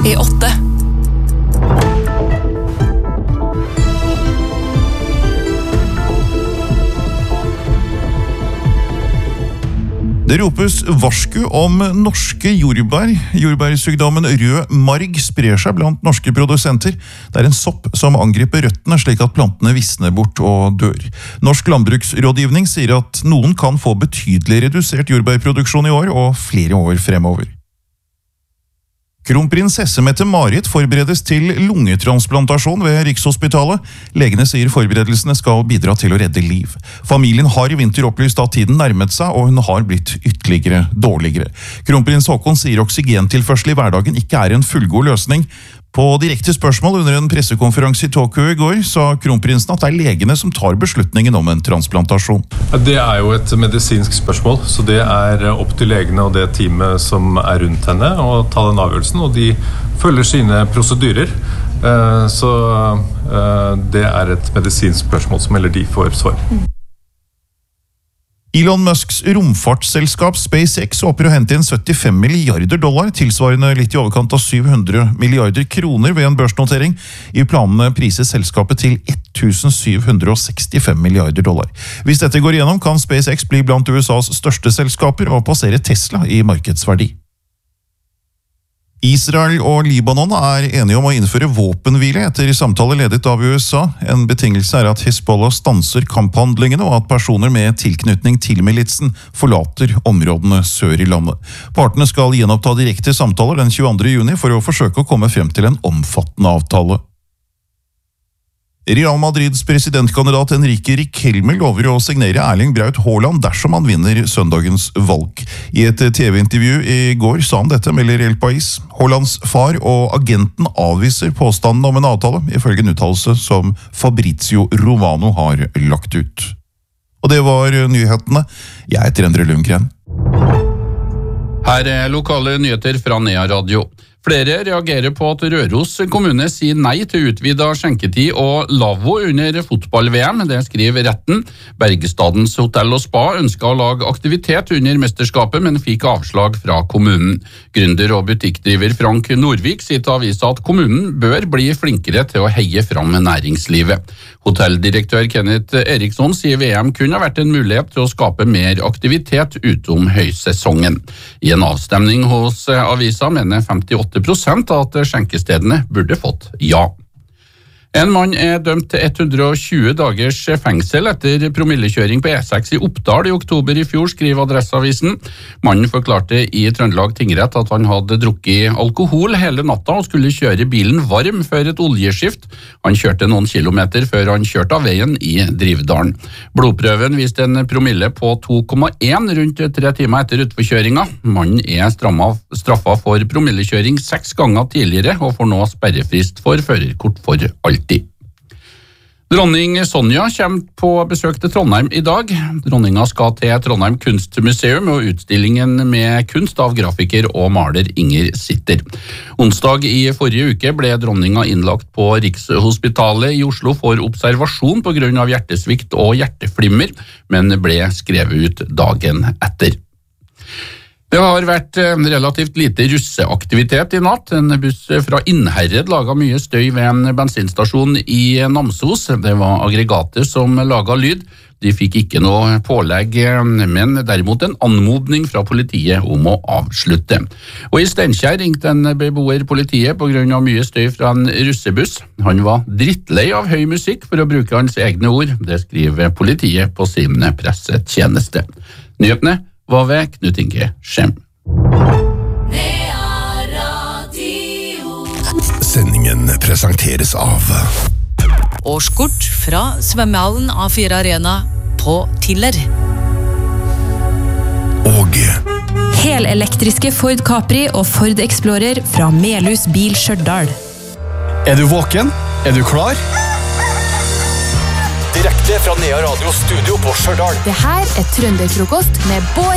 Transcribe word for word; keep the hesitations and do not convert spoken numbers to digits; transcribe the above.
i åtte. Det ropes varsku om norske jordbær. Jordbærsykdommen rød marg sprer seg blant norske produsenter. Det er en sopp som angriper røttene slik at plantene visner bort og dør. Norsk landbruksrådgivning sier at noen kan få betydelig redusert jordbærproduksjon i år og flere år fremover. Kronprinsesse Mette-Marit forberedes til lungetransplantasjon ved Rikshospitalet. Legene sier forberedelsene skal bidra til å redde liv. Familien har i vinter opplyst at tiden nærmet seg, og hun har blitt ytterligere dårligere. Kronprins Haakon sier oksygentilførsel i hverdagen ikke er en fullgod løsning. På direkte spørsmål under en pressekonferanse i Tokyo i går sa kronprinsen at det er legene som tar beslutningen om en transplantasjon. Det er jo et medisinsk spørsmål, så det er opp til legene og det teamet som er rundt henne å ta den avgjørelsen, og de følger sine prosedyrer. Så det er et medisinsk spørsmål som heller de får svar på. Elon Musks romfartsselskap SpaceX håper å hente inn syttifem milliarder dollar, tilsvarende litt i overkant av syv hundre milliarder kroner ved en børsnotering. I planene prises selskapet til tusen syv hundre sekstifem milliarder dollar. Hvis dette går igjennom, kan SpaceX bli blant U S A's største selskaper og passere Tesla i markedsverdi. Israel og Libanon er enige om å innføre våpenhvile etter samtale ledet av U S A. En betingelse er at Hezbollah stanser kamphandlingene og at personer med tilknytning til militsen forlater områdene sør i landet. Partene skal gjenoppta direkte samtaler den tjueandre juni for å forsøke å komme frem til en omfattende avtale. Real Madrids presidentkandidat Enrique Riquelme lover å signere Erling Braut Haaland dersom han vinner søndagens valg. I et T V-intervju i går sa han dette, melder El País. Haalands far og agenten avviser påstanden om en avtale, ifølge en uttalelse som Fabrizio Romano har lagt ut. Og det var nyhetene. Jeg heter Endre Lundgren. Her er lokale nyheter fra Nea Radio. Flere reagerer på at Røros kommune sier nei til utvidet skjenketid og lavvo under fotball-V M, det skriver retten. Bergestadens hotell og spa ønsket å lage aktivitet under mesterskapet, men fikk avslag fra kommunen. Gründer og butikkdriver Frank Norvik sier til avisa at kommunen bør bli flinkere til å heie fram næringslivet. Hotelldirektør Kenneth Eriksson sier V M kunne ha vært en mulighet til å skape mer aktivitet utom høysesongen. I en avstemning hos avisa mener femtiåtte prosent av at skjenkestedene burde fått ja. En mann er dømt til hundre og tjue dagers fengsel etter promillekjøring på E seks i Oppdal i oktober i fjor, skriver Adresseavisen. Mannen forklarte i Trøndelag tingrett at han hadde drukket alkohol hele natta og skulle kjøre bilen varm før et oljeskift. Han kjørte noen kilometer før han kjørte av veien i Drivdalen. Blodprøven viste en promille på to komma én rundt tre timer etter utforkjøringa. Mannen er straffa for promillekjøring seks ganger tidligere og får nå sperrefrist for førerkort for alltid. Dronning Sonja kommer på besøk til Trondheim i dag. Dronninga skal til Trondheim kunstmuseum og utstillingen med kunst av grafiker og maler Inger Sitter. Onsdag i forrige uke ble dronninga innlagt på Rikshospitalet i Oslo for observasjon på grunn av hjertesvikt og hjerteflimmer, men ble skrevet ut dagen etter. Det har vært relativt lite russeaktivitet i natt. En buss fra Innherred laget mye støy ved en bensinstasjon i Namsos. Det var aggregater som laget lyd. De fikk ikke noe pålegg, men derimot en anmodning fra politiet om å avslutte. Og i Steinkjer ringte en beboer politiet på grunn av mye støy fra en russebuss. Han var drittlei av høy musikk, for å bruke hans egne ord. Det skriver politiet på sin pressetjeneste. Nyhetene var ved Knut Inge Skjem. Sendingen presenteres av Årskort fra svømmehallen A fire Arena på Tiller. Og helelektriske Ford Capri og Ford Explorer fra Melhus Bil Stjørdal. Er du våken? Er du klar? direkte fra Nea Radio studio på Stjørdal. Det her er Trønderfrokost med Bård